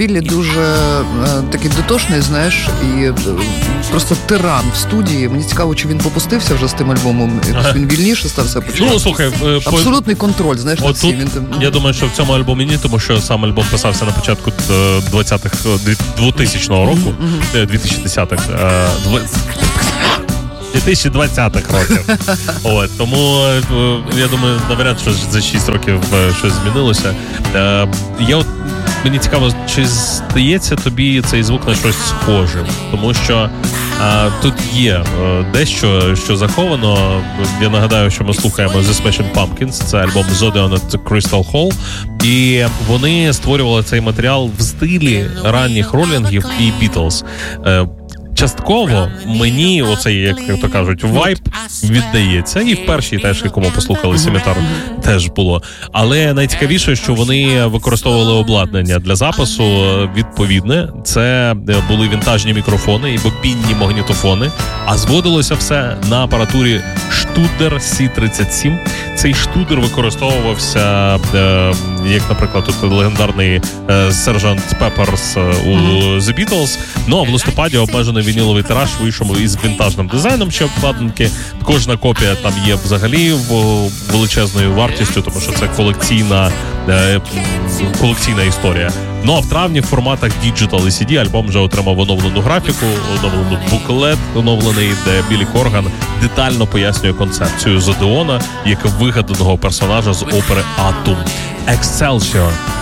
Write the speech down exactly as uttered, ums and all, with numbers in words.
Біллі дуже е, такий дотошний, знаєш, і е, просто тиран в студії. Мені цікаво, чи він попустився вже з тим альбомом, якось він вільніше стався почати. Ну, слухай, е, абсолютний по... контроль, знаєш, над всім. Він там... Я думаю, що в цьому альбомі ні, тому що сам альбом писався на початку двадцятих, двохтисячного року, mm-hmm. двохтисячних, е, дві тисячі двадцятих років. От, тому, я думаю, навряд, що за шість років щось змінилося. Е, я от, мені цікаво, чи здається тобі цей звук на щось схожим? Тому що а, тут є а, дещо, що заховано. Я нагадаю, що ми слухаємо The Smashing Pumpkins, це альбом Zodion at Crystal Hall, і вони створювали цей матеріал в стилі ранніх Ролінгів і Бітлз. Частково мені оцей, як то кажуть, вайб віддається. І в першій теж, якому послухали Сімітар, теж було. Але найцікавіше, що вони використовували обладнання для запису відповідне. Це були вінтажні мікрофони і бобінні магнітофони. А зводилося все на апаратурі Studer сі тридцять сім. Цей Studer використовувався, як, наприклад, тут легендарний Сержант Пепперс у The Beatles. Ну, а в листопаді обмежений вініловий тираж вийшов із вінтажним дизайном ще обкладинки. Кожна копія там є взагалі величезною вартістю, тому що це колекційна, колекційна історія. Ну, а в травні в форматах Digital і сі ді альбом вже отримав оновлену графіку, оновлену буклет оновлений, де Біллі Корган детально пояснює концепцію Зодеона як вигаданого персонажа з опери «Атум». Excelsior.